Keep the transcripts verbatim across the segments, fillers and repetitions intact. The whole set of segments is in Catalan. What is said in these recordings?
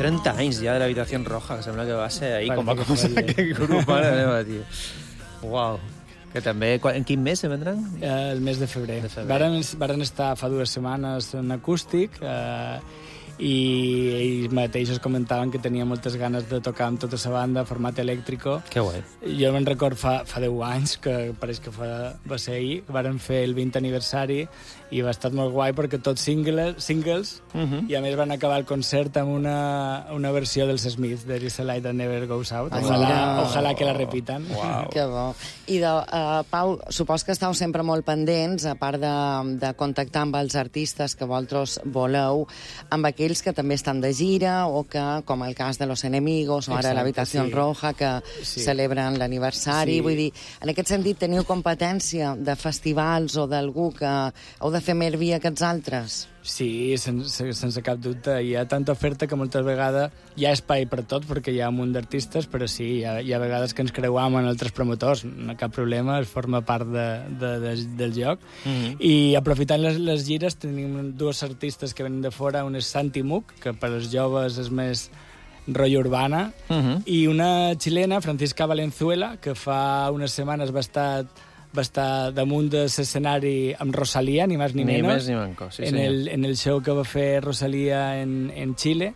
trenta anys ja de l'Habitació Roja, que sembla que va ser ahir, Parece com va que començar fue ayer. aquest grup, mare meva, tio. Uau. Que també... En quin mes se vendran? Eh, el mes de febrer. De febrer. Varen, varen estar fa dues setmanes en acústic eh, i ells mateixos comentaven que tenia moltes ganes de tocar amb tota la banda, format elèctrico. Que guai. Jo me'n record fa, fa deu anys, que pareix que fa, va ser ahir, varen fer el vint aniversari i va estar molt guai perquè tots singles, singles Uh -huh. i a més van acabar el concert amb una, una versió dels Smiths, There is a light that never goes out. Ah, Ojalà, mira. ojalà que la repiten. Uau. Que bo. I, de, uh, Pau, supos que estàu sempre molt pendents, a part de, de contactar amb els artistes que vosaltres voleu, amb aquells que també estan de gira o que, com el cas de Los Enemigos o ara Exacte, l'Habitació sí. Roja, que Sí. celebren l'aniversari. Sí. Vull dir, en aquest sentit, teniu competència de festivals o d'algú que heu de fer més via que els altres? Sí, sense, sense cap dubte. Hi ha tanta oferta que moltes vegades hi ha espai per tot, perquè hi ha un munt d'artistes, però sí, hi ha, hi ha vegades que ens creuam amb altres promotors. No cap problema, es forma part de, de, de, del joc. Uh -huh. I aprofitant les, les gires, tenim dos artistes que venen de fora. Un és Santi Muc, que per als joves és més rotllo urbana, Uh -huh. i una xilena, Francisca Valenzuela, que fa unes setmanes va estar va estar damunt de l'escenari amb Rosalía, ni més ni, Ni menys, més ni manco, sí, en, senyor. el, en el show que va fer Rosalía en, en Xile,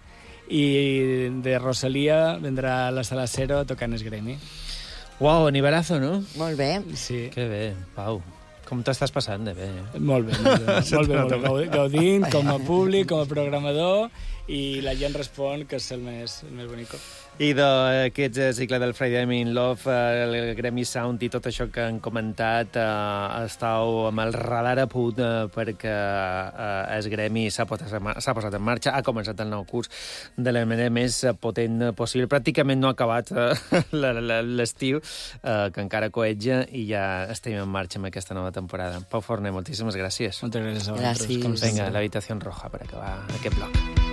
i de Rosalía vendrà a la Sala Cero a tocar en el Grammy. Uau, aniverazo, no? Molt bé. Sí. Que bé, Pau. Com t'estàs passant de bé, eh? Molt bé, molt bé, molt bé, molt bé. Gau- gaudint com a públic, com a programador, i la gent respon, que és el més, el més bonico. I d'aquest eh, cicle del Friday I'm in Love, eh, el Grammy Sound i tot això que han comentat, eh, estàu amb el radar a punt eh, perquè eh, el Grammy s'ha posat, en mar- s'ha posat en marxa, ha començat el nou curs de la manera més potent possible. Pràcticament no ha acabat eh, la- la- l'estiu, eh, que encara coetja, i ja estem en marxa amb aquesta nova temporada. Pau Forner, moltíssimes gràcies. Moltes gràcies a vosaltres. Gràcies. com sempre. Vinga, l'Habitació Roja per acabar aquest bloc.